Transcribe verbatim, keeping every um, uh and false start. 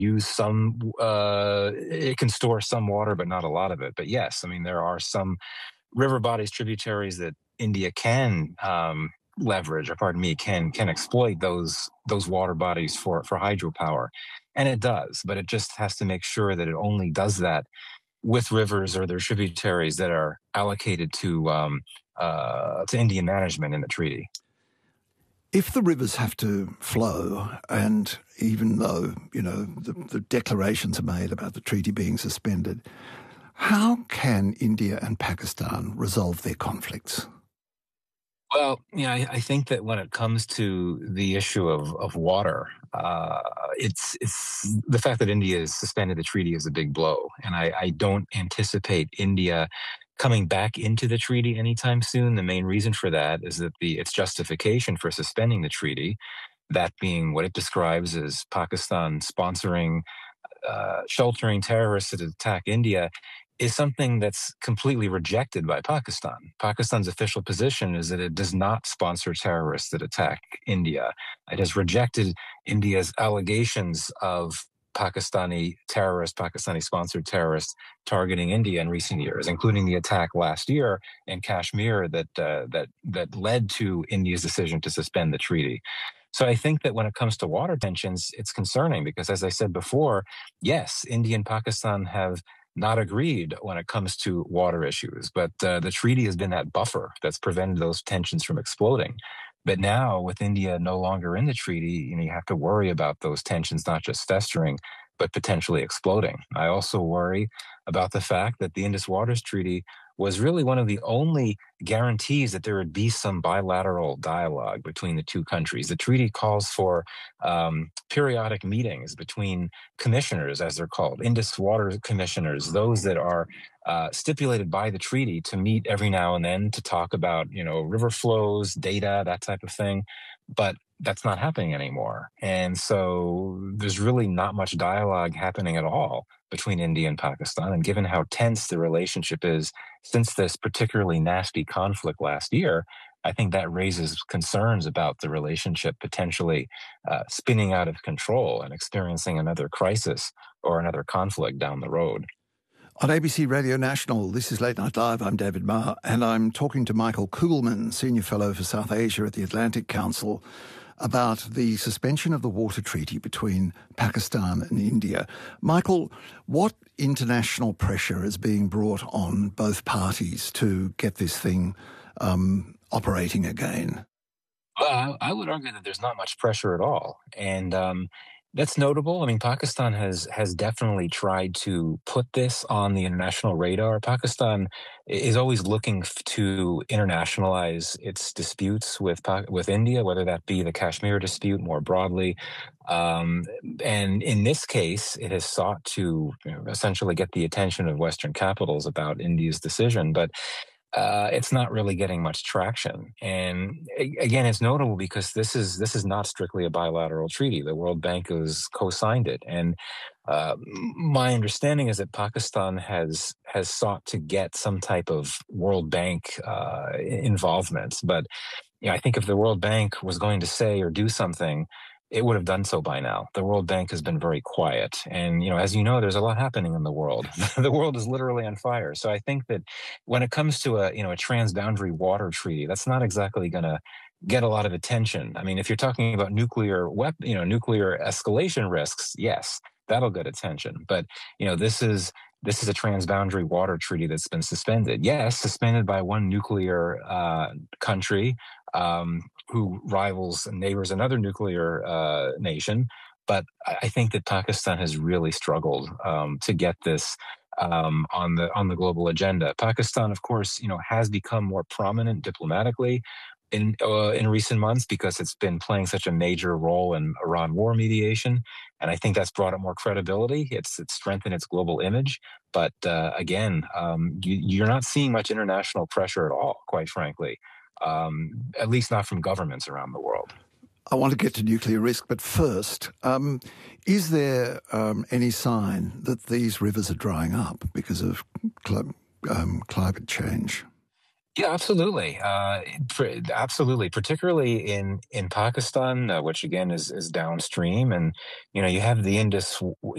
use some, uh, it can store some water, but not a lot of it. But yes, I mean, there are some river bodies, tributaries that India can um, leverage, or pardon me, can can exploit those those water bodies for for hydropower, and it does. But it just has to make sure that it only does that with rivers or their tributaries that are allocated to um, uh, to Indian management in the treaty. If the rivers have to flow, and even though, you know, the, the declarations are made about the treaty being suspended, how can India and Pakistan resolve their conflicts? Well, yeah, I, I think that when it comes to the issue of, of water, uh, it's it's the fact that India has suspended the treaty is a big blow, and I, I don't anticipate India coming back into the treaty anytime soon. The main reason for that is that the its justification for suspending the treaty, that being what it describes as Pakistan sponsoring, uh, sheltering terrorists that attack India, is something that's completely rejected by Pakistan. Pakistan's official position is that it does not sponsor terrorists that attack India. It has rejected India's allegations of Pakistani terrorists, Pakistani-sponsored terrorists targeting India in recent years, including the attack last year in Kashmir that uh, that that led to India's decision to suspend the treaty. So I think that when it comes to water tensions, it's concerning because, as I said before, yes, India and Pakistan have not agreed when it comes to water issues, but uh, the treaty has been that buffer that's prevented those tensions from exploding. But now, with India no longer in the treaty, you know, you have to worry about those tensions not just festering, but potentially exploding. I also worry about the fact that the Indus Waters Treaty was really one of the only guarantees that there would be some bilateral dialogue between the two countries. The treaty calls for um, periodic meetings between commissioners, as they're called, Indus Water commissioners, those that are uh, stipulated by the treaty to meet every now and then to talk about, you know, river flows, data, that type of thing. But that's not happening anymore. And so there's really not much dialogue happening at all between India and Pakistan. And given how tense the relationship is since this particularly nasty conflict last year, I think that raises concerns about the relationship potentially uh, spinning out of control and experiencing another crisis or another conflict down the road. On A B C Radio National, this is Late Night Live. I'm David Marr, and I'm talking to Michael Kugelman, Senior Fellow for South Asia at the Atlantic Council, about the suspension of the water treaty between Pakistan and India. Michael, what international pressure is being brought on both parties to get this thing um, operating again? Well, I would argue that there's not much pressure at all. And um, that's notable. I mean, Pakistan has has definitely tried to put this on the international radar. Pakistan is always looking to internationalize its disputes with with India, whether that be the Kashmir dispute more broadly. Um, and in this case, it has sought to, you know, essentially get the attention of Western capitals about India's decision. But Uh, it's not really getting much traction. And a- again, it's notable because this is this is not strictly a bilateral treaty. The World Bank has co-signed it. And uh, my understanding is that Pakistan has has sought to get some type of World Bank uh, involvement. But you know, I think if the World Bank was going to say or do something, it would have done so by now. The World Bank has been very quiet. And, you know, as you know, there's a lot happening in the world. The world is literally on fire. So I think that when it comes to a, you know, a transboundary water treaty, that's not exactly going to get a lot of attention. I mean, if you're talking about nuclear weapon, you know, nuclear escalation risks, yes, that'll get attention. But, you know, this is this is a transboundary water treaty that's been suspended. Yes, suspended by one nuclear uh, country, um, who rivals and neighbors another nuclear uh, nation. But I think that Pakistan has really struggled um, to get this um, on the on the global agenda. Pakistan, of course, you know, has become more prominent diplomatically in uh, in recent months because it's been playing such a major role in Iran war mediation, and I think that's brought it more credibility. It's it's strengthened its global image. But uh, again, um, you, you're not seeing much international pressure at all, quite frankly. Um, at least not from governments around the world. I want to get to nuclear risk, but first, um, is there um, any sign that these rivers are drying up because of cl- um, climate change? Yeah, absolutely. Uh, pr- absolutely, particularly in in Pakistan, uh, which again is is downstream, and you know you have the Indus